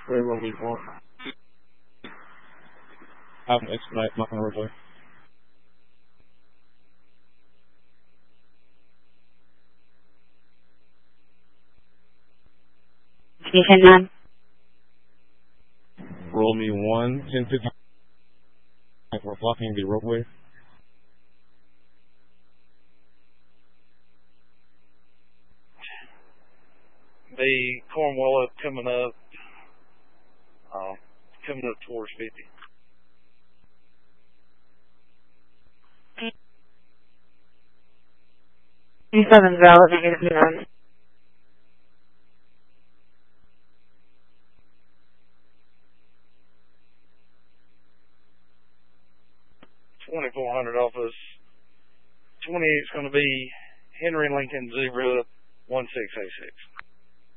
Where will we walk? Have an expedite, not gonna roadway. Station 9. Roll me 1, 1050. We're blocking the roadway. The Cornwall coming up towards 50. 27 valid, -9. $2,400 office. 28 is going to be Henry Lincoln Zebra 1686.